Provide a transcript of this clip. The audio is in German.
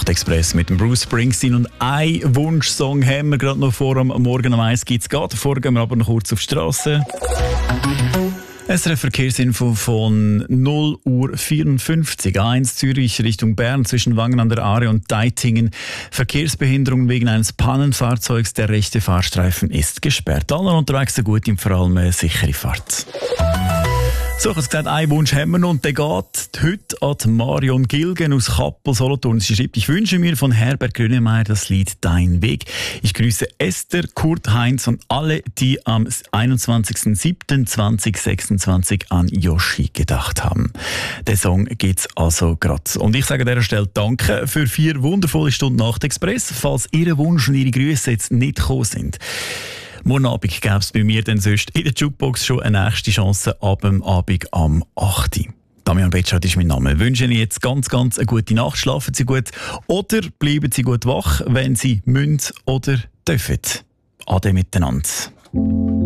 Nachtexpress mit dem Bruce Springsteen und ein Wunschsong haben wir gerade noch vor dem Morgen um 1 gibt's geht. Davor gehen wir aber noch kurz auf die Straße. SRF Verkehrsinfo von 0:54 Uhr. 1 Zürich Richtung Bern zwischen Wangen an der Aare und Deitingen. Verkehrsbehinderung wegen eines Pannenfahrzeugs. Der rechte Fahrstreifen ist gesperrt. Alle unterwegs eine gute und vor allem eine sichere Fahrt. So, ich habe gesagt, einen Wunsch haben wir noch und der geht heute an Marion Gilgen aus Kappel-Solothurn. Sie schreibt, ich wünsche mir von Herbert Grönemeyer das Lied «Dein Weg». Ich grüße Esther, Kurt, Heinz und alle, die am 21.07.2026 an Yoshi gedacht haben. Den Song gibt's also gerade. Und ich sage an dieser Stelle Danke für 4 wundervolle Stunden Nachtexpress. Falls Ihr Wunsch und Ihre Grüße jetzt nicht gekommen sind, morgen Abend gäbe es bei mir dann sonst in der Jukebox schon eine nächste Chance ab dem Abend am 8. Damian Betschart ist mein Name. Ich wünsche Ihnen jetzt ganz eine gute Nacht. Schlafen Sie gut oder bleiben Sie gut wach, wenn Sie müssen oder dürfen. Ade miteinander.